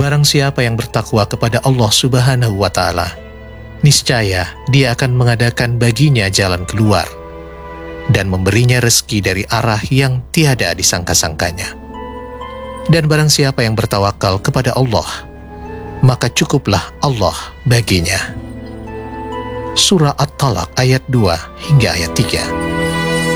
Barang siapa yang bertakwa kepada Allah Subhanahu wa Ta'ala, niscaya Dia akan mengadakan baginya jalan keluar dan memberinya rezeki dari arah yang tiada disangka-sangkanya. Dan barang siapa yang bertawakal kepada Allah, maka cukuplah Allah baginya. Surah At-Talaq ayat 2 hingga ayat 3.